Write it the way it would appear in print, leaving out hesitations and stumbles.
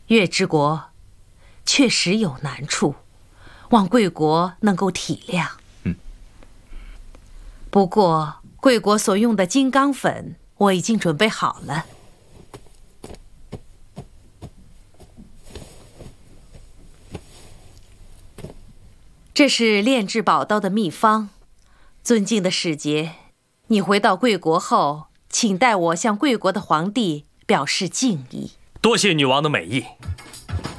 月之国确实有难处，望贵国能够体谅。不过贵国所用的金刚粉我已经准备好了。这是炼制宝刀的秘方。尊敬的使节，你回到贵国后，请代我向贵国的皇帝表示敬意。 多谢女王的美意。